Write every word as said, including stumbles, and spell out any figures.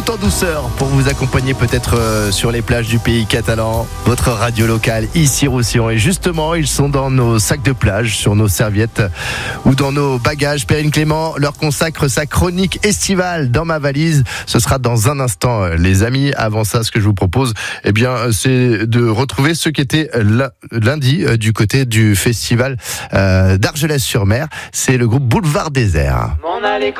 tout en douceur pour vous accompagner peut-être euh, sur les plages du pays catalan. Votre radio locale ici Roussillon. Et justement, ils sont dans nos sacs de plage, sur nos serviettes ou dans nos bagages. Perrine Clément leur consacre sa chronique estivale dans ma valise. Ce sera dans un instant, euh, les amis. Avant ça, ce que je vous propose, eh bien, c'est de retrouver ceux qui étaient lundi euh, du côté du festival euh, d'Argelès-sur-Mer. C'est le groupe Boulevard Désert.